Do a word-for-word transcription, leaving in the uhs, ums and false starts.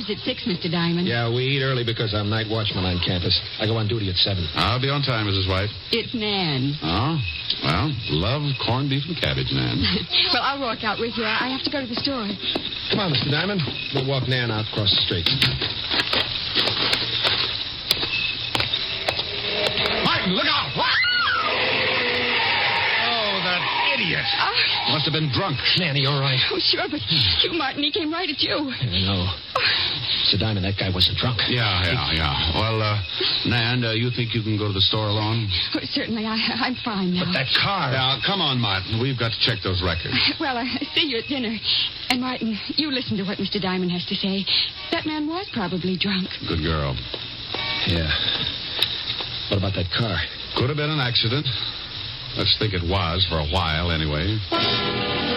at six, Mister Diamond. Yeah, we eat early because I'm night watchman on campus. I go on duty at seven. I'll be on time, Missus White. It's Nan. Oh? Well, love corned beef and cabbage, Nan. Well, I'll walk out with you. I have to go to the store. Come on, Mister Diamond. We'll walk Nan out across the street. Martin, look out! What? Oh, that idiot. Uh, Must have been drunk. Nanny, all right? oh, sure, but you, Martin, he came right at you. I know. Mister Diamond, that guy wasn't drunk. Yeah, yeah, yeah. Well, uh, Nan, uh, you think you can go to the store alone? Oh, certainly, I, I'm fine now. But that car... Now, come on, Martin. We've got to check those records. Well, I see you at dinner. And, Martin, you listen to what Mister Diamond has to say. That man was probably drunk. Good girl. Yeah. What about that car? Could have been an accident. Let's think it was for a while, anyway.